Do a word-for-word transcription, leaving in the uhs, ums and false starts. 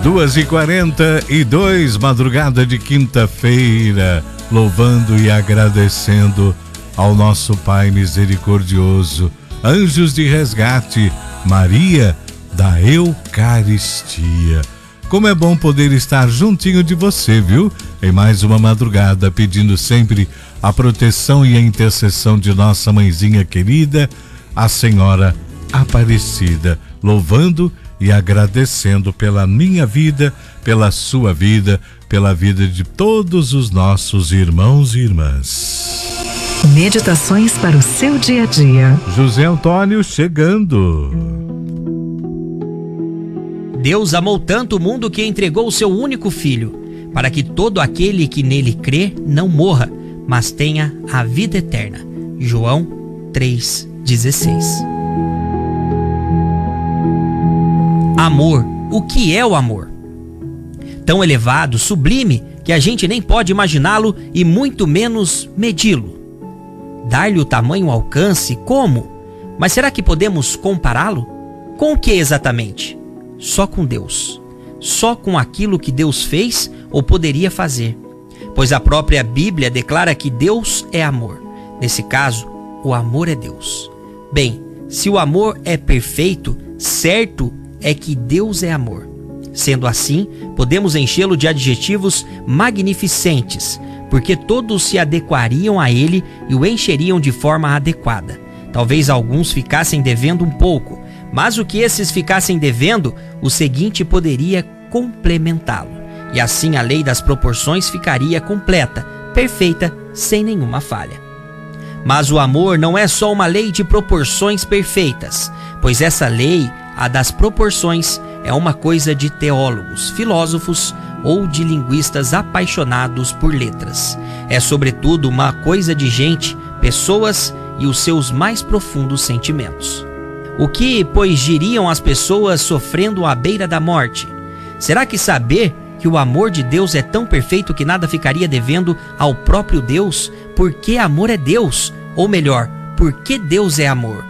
duas e quarenta e dois, madrugada de quinta-feira, louvando e agradecendo ao nosso Pai misericordioso, anjos de resgate, Maria da Eucaristia. Como é bom poder estar juntinho de você, viu? Em mais uma madrugada, pedindo sempre a proteção e a intercessão de nossa mãezinha querida, a Senhora Aparecida, louvando e agradecendo pela minha vida, pela sua vida, pela vida de todos os nossos irmãos e irmãs. Meditações para o seu dia a dia. José Antônio chegando. Deus amou tanto o mundo que entregou o seu único filho, para que todo aquele que nele crê não morra, mas tenha a vida eterna. João três dezesseis. Amor. O que é o amor? Tão elevado, sublime, que a gente nem pode imaginá-lo e muito menos medi-lo. Dar-lhe o tamanho, o alcance, como? Mas será que podemos compará-lo? Com o que exatamente? Só com Deus. Só com aquilo que Deus fez ou poderia fazer. Pois a própria Bíblia declara que Deus é amor. Nesse caso, o amor é Deus. Bem, se o amor é perfeito, certo é que Deus é amor. Sendo assim, podemos enchê-lo de adjetivos magnificentes, porque todos se adequariam a ele e o encheriam de forma adequada. Talvez alguns ficassem devendo um pouco, mas o que esses ficassem devendo, o seguinte poderia complementá-lo. E assim a lei das proporções ficaria completa, perfeita, sem nenhuma falha. Mas o amor não é só uma lei de proporções perfeitas, pois essa lei, a das proporções, é uma coisa de teólogos, filósofos ou de linguistas apaixonados por letras. É sobretudo uma coisa de gente, pessoas e os seus mais profundos sentimentos. O que, pois, diriam as pessoas sofrendo à beira da morte? Será que saber que o amor de Deus é tão perfeito que nada ficaria devendo ao próprio Deus, porque amor é Deus? Ou melhor, porque Deus é amor?